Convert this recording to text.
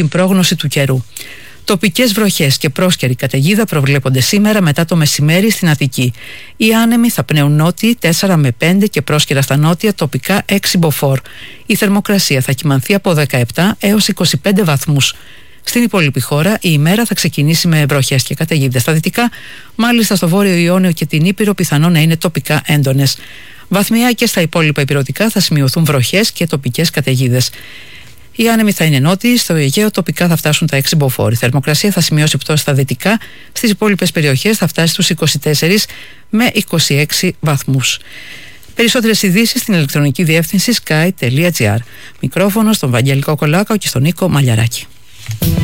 την πρόγνωση του καιρού. Τοπικές βροχές και πρόσκαιρη καταιγίδα προβλέπονται σήμερα μετά το μεσημέρι στην Αττική. Οι άνεμοι θα πνέουν νότιοι 4 με 5 και πρόσκαιρα στα νότια τοπικά 6 μποφόρ. Η θερμοκρασία θα κυμανθεί από 17 έως 25 βαθμούς. Στην υπόλοιπη χώρα η ημέρα θα ξεκινήσει με βροχές και καταιγίδες. Στα δυτικά, μάλιστα στο Βόρειο Ιόνιο και την Ήπειρο, πιθανόν να είναι τοπικά έντονες. Βαθμιά και στα υπόλοιπα ηπειρωτικά θα σημειωθούν βροχές και τοπικές καταιγίδες. Οι άνεμοι θα είναι νότιοι, στο Αιγαίο τοπικά θα φτάσουν τα 6 μποφόρ. Η θερμοκρασία θα σημειώσει πτώση στα δυτικά, στις υπόλοιπες περιοχές θα φτάσει στους 24 με 26 βαθμούς. Περισσότερες ειδήσεις στην ηλεκτρονική διεύθυνση sky.gr. Μικρόφωνο στον Βαγγέλη Κοκολάκο και στον Νίκο Μαλιαράκη.